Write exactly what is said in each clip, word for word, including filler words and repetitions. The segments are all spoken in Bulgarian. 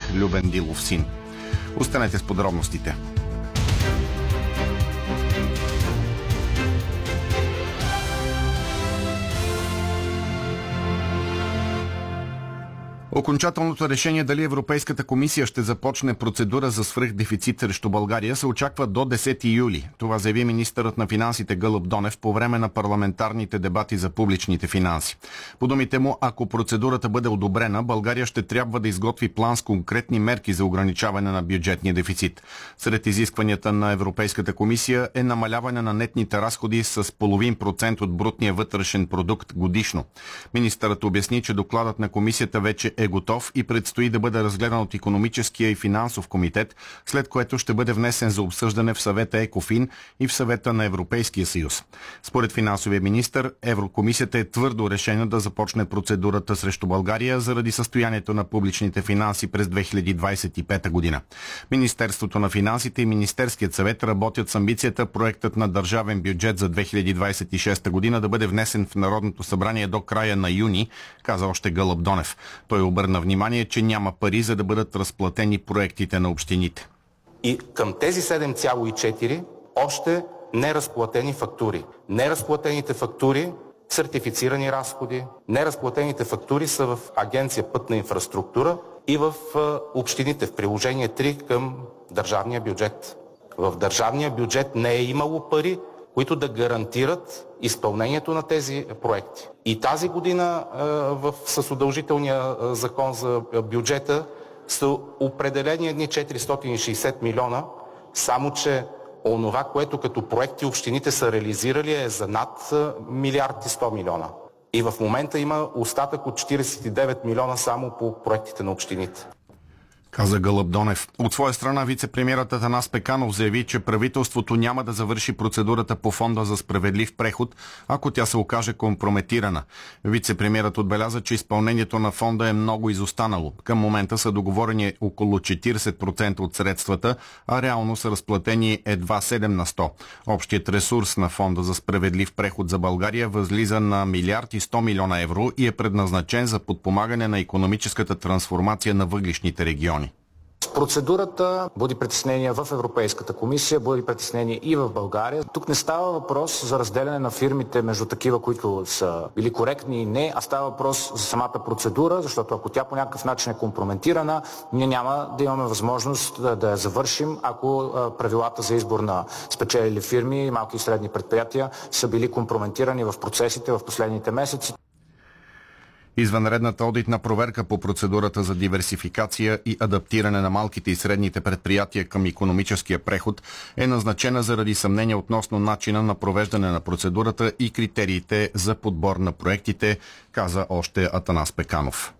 Любен Дилов син. Останете с подробностите. Окончателното решение дали Европейската комисия ще започне процедура за свръхдефицит срещу България се очаква до десети юли. Това заяви министърът на финансите Гълъб Донев по време на парламентарните дебати за публичните финанси. По думите му, ако процедурата бъде одобрена, България ще трябва да изготви план с конкретни мерки за ограничаване на бюджетния дефицит. Сред изискванията на Европейската комисия е намаляване на нетните разходи с половин процент от брутния вътрешен продукт годишно. Министърът обясни, че докладът на комисията вече е готов и предстои да бъде разгледан от икономическия и финансов комитет, след което ще бъде внесен за обсъждане в съвета ЕКОФИН и в съвета на Европейския съюз. Според финансовия министър, Еврокомисията е твърдо решена да започне процедурата срещу България заради състоянието на публичните финанси през две хиляди двадесет и пета година. Министерството на финансите и Министерският съвет работят с амбицията проектът на държавен бюджет за две хиляди двадесет и шеста година да бъде внесен в Народното събрание до края на юни, каза още Гълъб Донев. Той обърна внимание, че няма пари, за да бъдат разплатени проектите на общините. И към тези седем цяло и четири още неразплатени фактури. Неразплатените фактури, сертифицирани разходи, неразплатените фактури са в Агенция Пътна инфраструктура и в общините в приложение три към държавния бюджет. В държавния бюджет не е имало пари, които да гарантират изпълнението на тези проекти. И тази година е, в, с удължителния закон за бюджета са определени едни четиристотин и шейсет милиона, само че онова, което като проекти общините са реализирали е за над милиард и сто милиона. И в момента има остатък от четиридесет и девет милиона само по проектите на общините, каза Гълъб Донев. От своя страна вице-премиерът Атанас Пеканов заяви, че правителството няма да завърши процедурата по фонда за справедлив преход, ако тя се окаже компрометирана. Вице-премиерът отбеляза, че изпълнението на фонда е много изостанало. Към момента са договорени около четиридесет процента от средствата, а реално са разплатени едва седем на сто. Общият ресурс на фонда за справедлив преход за България възлиза на милиард и сто милиона евро и е предназначен за подпомагане на икономическата трансформация на въглищните региони. Процедурата буди притеснения в Европейската комисия, буди притеснения и в България. Тук не става въпрос за разделяне на фирмите между такива, които са били коректни и не, а става въпрос за самата процедура, защото ако тя по някакъв начин е компрометирана, ние няма да имаме възможност да, да я завършим, ако правилата за избор на спечелили фирми, малки и средни предприятия са били компрометирани в процесите в последните месеци. Извънредната одитна проверка по процедурата за диверсификация и адаптиране на малките и средните предприятия към икономическия преход е назначена заради съмнение относно начина на провеждане на процедурата и критериите за подбор на проектите, каза още Атанас Пеканов.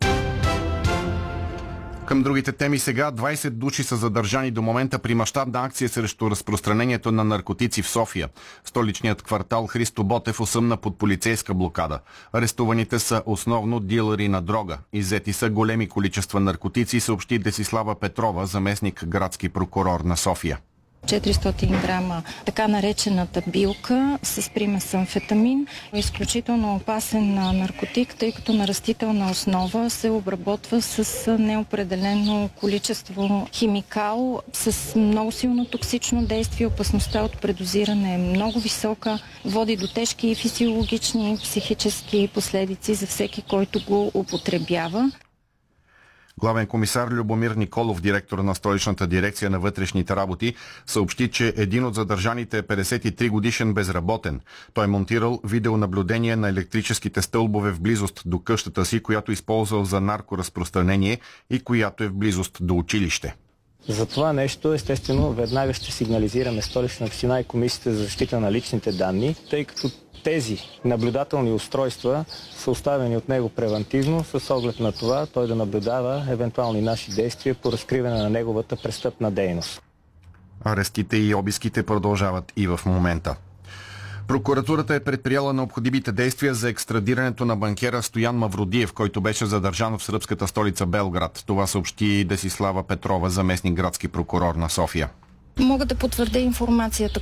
Към другите теми сега. двадесет души са задържани до момента при мащабна акция срещу разпространението на наркотици в София. Столичният квартал Христо Ботев осъмна под полицейска блокада. Арестуваните са основно дилъри на дрога. Иззети са големи количества наркотици, съобщи Десислава Петрова, заместник градски прокурор на София. четиристотин грама така наречената билка с примес амфетамин. Изключително опасен наркотик, тъй като на растителна основа се обработва с неопределено количество химикал, с много силно токсично действие. Опасността от предозиране е много висока, води до тежки физиологични и психически последици за всеки, който го употребява. Главен комисар Любомир Николов, директор на Столичната дирекция на вътрешните работи, съобщи, че един от задържаните е петдесет и три годишен безработен. Той е монтирал видеонаблюдение на електрическите стълбове в близост до къщата си, която използвал за наркоразпространение и която е в близост до училище. За това нещо, естествено, веднага ще сигнализираме Столична община и Комисията за защита на личните данни, тъй като тези наблюдателни устройства са оставени от него превантивно, с оглед на това той да наблюдава евентуални наши действия по разкриване на неговата престъпна дейност. Арестите и обиските продължават и в момента. Прокуратурата е предприела необходимите действия за екстрадирането на банкера Стоян Мавродиев, който беше задържан в сръбската столица Белград. Това съобщи Десислава Петрова, заместник градски прокурор на София. Мога да потвърдя информацията,